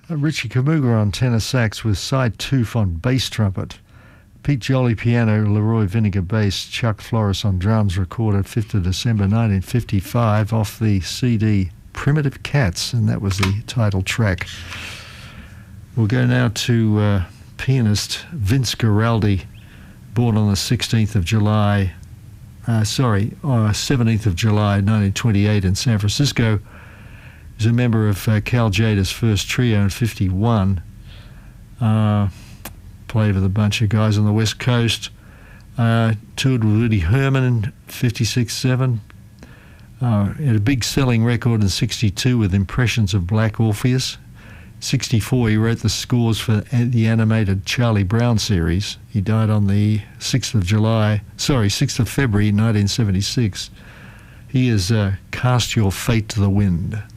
Richie Kamuga on tenor sax with Cy Toof on bass trumpet. Pete Jolly piano, Leroy Vinegar bass, Chuck Flores on drums, recorded 5th of December 1955 off the CD Primitive Cats, and that was the title track. We'll go now to pianist Vince Guaraldi, born on the 17th of July 1928 in San Francisco. He's a member of Cal Tjader's first trio in 51. Played with a bunch of guys on the West Coast. Toured with Woody Herman in 56-7. Had a big selling record in 62 with Impressions of Black Orpheus. 64, he wrote the scores for the animated Charlie Brown series. He died on the 6th of February 1976. He is Cast Your Fate to the Wind.